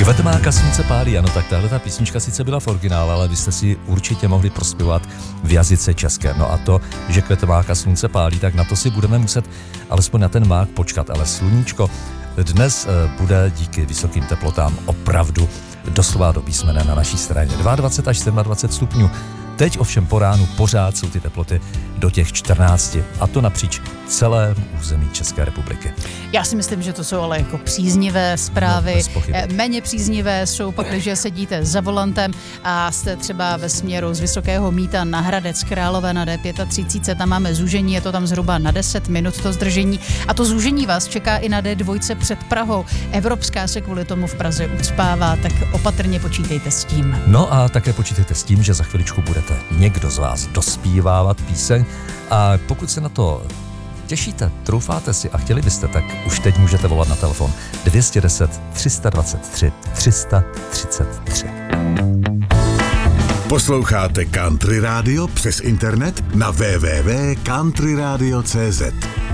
Kvetmáka slunce pálí, ano, tak tahle ta písnička sice byla v originále, ale vy jste si určitě mohli prospěvat v jazyce českém. No a to, že kvetmáka slunce pálí, tak na to si budeme muset alespoň na ten mák počkat. Ale sluníčko dnes bude díky vysokým teplotám opravdu doslova do písmene na naší straně. 22 až 27 stupňů. Teď ovšem po ránu pořád jsou ty teploty do těch 14 a to napříč celém území České republiky. Já si myslím, že to jsou ale jako příznivé zprávy. Méně příznivé jsou pak, když sedíte za volantem a jste třeba ve směru z Vysokého Mýta na Hradec Králové na D35, tam máme zúžení, je to tam zhruba na 10 minut to zdržení a to zúžení vás čeká i na D2 před Prahou. Evropská se kvůli tomu v Praze ucpává, tak opatrně počítejte s tím. No a také počítejte s tím, že za chviličku budete někdo z vás dospívávat píseň a pokud se na to těšíte, troufáte si a chtěli byste, tak už teď můžete volat na telefon 210 323 333. Posloucháte Country Radio přes internet na www.countryradio.cz.